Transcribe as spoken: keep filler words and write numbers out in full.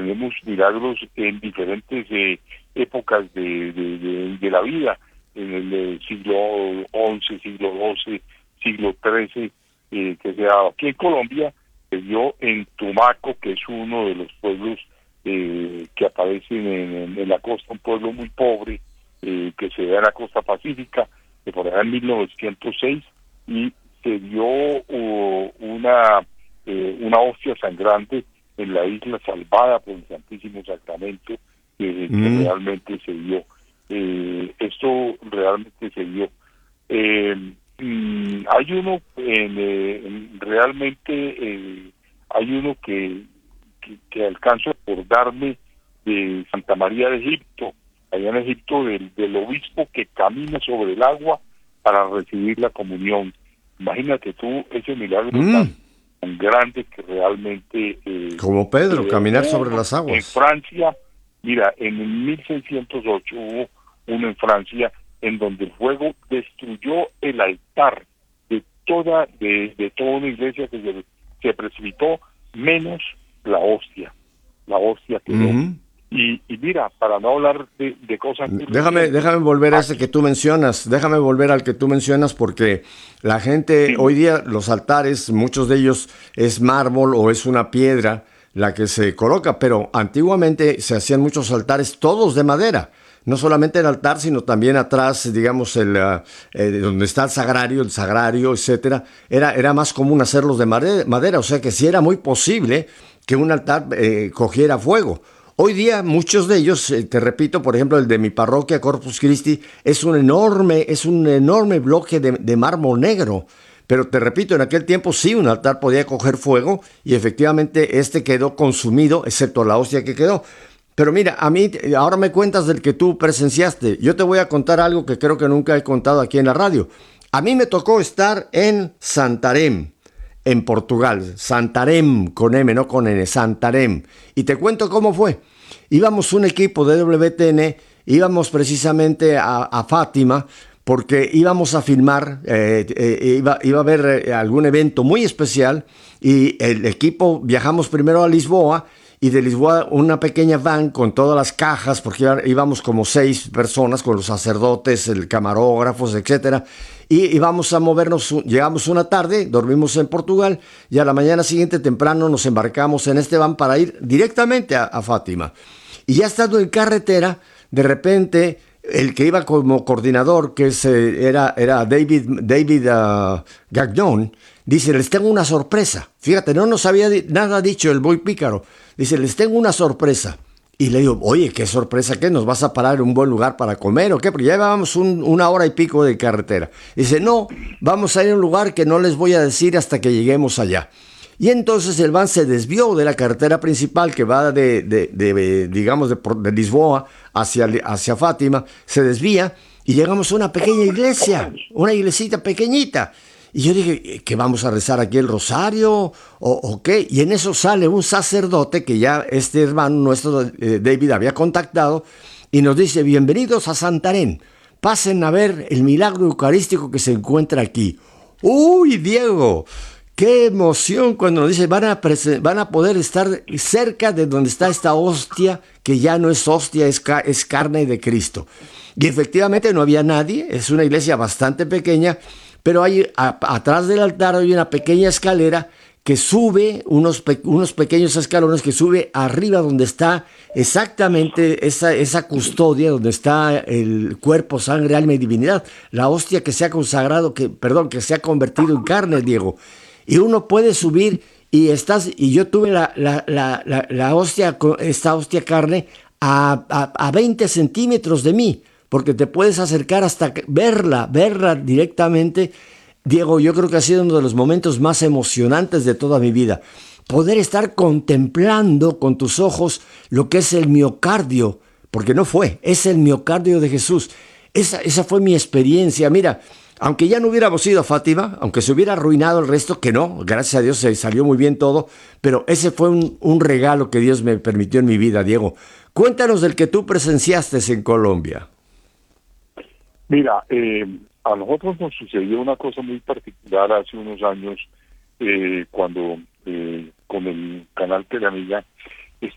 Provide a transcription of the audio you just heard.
tenemos milagros en diferentes eh, épocas de, de, de, de la vida, en el eh, siglo once, siglo doce, siglo trece, eh, que se ha dado aquí en Colombia, se dio en Tumaco, que es uno de los pueblos eh, que aparecen en, en, en la costa, un pueblo muy pobre, eh, que se da en la costa pacífica, de por allá en mil novecientos seis, y se dio uh, una, eh, una hostia sangrante en la isla salvada por el Santísimo Sacramento, eh, mm. que realmente se dio. Eh, esto realmente se dio. Eh, mm, hay uno, en, eh, en, realmente eh, hay uno que, que, que alcanzo a acordarme de Santa María de Egipto, allá en Egipto, del, del obispo que camina sobre el agua para recibir la comunión. Imagínate tú ese milagro mm. tan, tan grande que realmente... Eh, Como Pedro, eh, caminar sobre las aguas. En Francia, mira, en mil seiscientos ocho hubo uno en Francia en donde el fuego destruyó el altar de toda de, de toda una iglesia que se, se precipitó, menos la hostia. La hostia quedó. Uh-huh. Y, y mira, para no hablar de, de cosas... Déjame, déjame volver a ese que tú mencionas, déjame volver al que tú mencionas, porque la gente, sí. hoy día los altares, muchos de ellos es mármol o es una piedra la que se coloca, pero antiguamente se hacían muchos altares todos de madera. No solamente el altar, sino también atrás, digamos, el uh, eh, donde está el sagrario, el sagrario, etcétera. Era, era más común hacerlos de madera, o sea que sí era muy posible que un altar eh, cogiera fuego. Hoy día muchos de ellos, eh, te repito, por ejemplo, el de mi parroquia Corpus Christi, es un enorme, es un enorme bloque de, de mármol negro. Pero te repito, en aquel tiempo sí un altar podía coger fuego y efectivamente este quedó consumido, excepto la hostia que quedó. Pero mira, a mí, ahora me cuentas del que tú presenciaste. Yo te voy a contar algo que creo que nunca he contado aquí en la radio. A mí me tocó estar en Santarém, en Portugal. Santarém, con M, no con N, Santarém. Y te cuento cómo fue. Íbamos un equipo de W T N, íbamos precisamente a, a Fátima, porque íbamos a filmar, eh, eh, iba, iba a haber eh, algún evento muy especial, y el equipo viajamos primero a Lisboa, y de Lisboa una pequeña van con todas las cajas, porque íbamos como seis personas, con los sacerdotes, el camarógrafos, etcétera, y íbamos a movernos, llegamos una tarde, dormimos en Portugal, y a la mañana siguiente temprano nos embarcamos en este van para ir directamente a, a Fátima. Y ya estando en carretera, de repente, el que iba como coordinador, que es, era, era David, David uh, Gagnon, dice, les tengo una sorpresa. Fíjate, no nos había di- nada dicho el muy pícaro. Dice, les tengo una sorpresa. Y le digo, oye, ¿qué sorpresa? ¿Qué? ¿Nos vas a parar en un buen lugar para comer o qué? Porque ya llevábamos un, una hora y pico de carretera. Dice, no, vamos a ir a un lugar que no les voy a decir hasta que lleguemos allá. Y entonces el van se desvió de la carretera principal que va de, de, de, de digamos, de, de Lisboa hacia, hacia Fátima, se desvía y llegamos a una pequeña iglesia, una iglesita pequeñita. Y yo dije, ¿qué vamos a rezar aquí el rosario o, o qué? Y en eso sale un sacerdote que ya este hermano nuestro, eh, David, había contactado y nos dice, bienvenidos a Santarém, pasen a ver el milagro eucarístico que se encuentra aquí. ¡Uy, Diego! ¡Qué emoción cuando nos dice, van a, prese- van a poder estar cerca de donde está esta hostia, que ya no es hostia, es, ca- es carne de Cristo! Y efectivamente no había nadie, es una iglesia bastante pequeña, pero hay, a, atrás del altar hay una pequeña escalera que sube, unos, pe- unos pequeños escalones que sube arriba donde está exactamente esa, esa custodia, donde está el cuerpo, sangre, alma y divinidad, la hostia que se ha consagrado, que, perdón, que se ha convertido en carne, Diego. Y uno puede subir y estás, y yo tuve la, la, la, la, la hostia, esta hostia carne a, a, a veinte centímetros de mí, porque te puedes acercar hasta verla, verla directamente. Diego, yo creo que ha sido uno de los momentos más emocionantes de toda mi vida. Poder estar contemplando con tus ojos lo que es el miocardio, porque no fue, es el miocardio de Jesús. Esa, esa fue mi experiencia. Mira, aunque ya no hubiéramos ido a Fátima, aunque se hubiera arruinado el resto, que no, gracias a Dios se salió muy bien todo, pero ese fue un, un regalo que Dios me permitió en mi vida, Diego. Cuéntanos del que tú presenciaste en Colombia. Mira, eh, a nosotros nos sucedió una cosa muy particular hace unos años, eh, cuando eh, con el canal Teleamiga